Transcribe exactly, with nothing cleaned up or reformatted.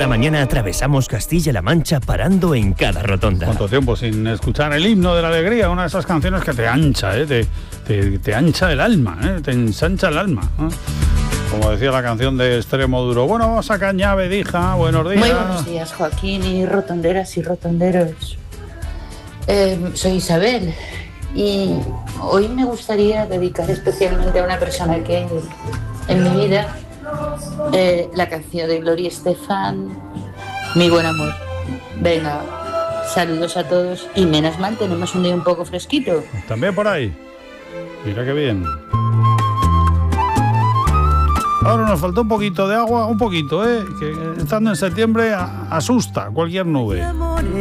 Cada mañana atravesamos Castilla-La Mancha parando en cada rotonda. ¿Cuánto tiempo sin escuchar el himno de la alegría? Una de esas canciones que te ancha, ¿eh? te, te, te ancha el alma, ¿eh? Te ensancha el alma, ¿eh? Como decía la canción de Extremo Duro. Bueno, vamos a Cañave, Dija. Buenos días. Muy buenos días, Joaquín y rotonderas y rotonderos. Eh, soy Isabel y hoy me gustaría dedicar especialmente a una persona que en mi vida, eh, la canción de Gloria Estefan, Mi buen amor. Venga, saludos a todos y menos mal tenemos un día un poco fresquito. También por ahí. Mira qué bien. Ahora nos faltó un poquito de agua, un poquito, ¿eh? Que estando en septiembre asusta cualquier nube.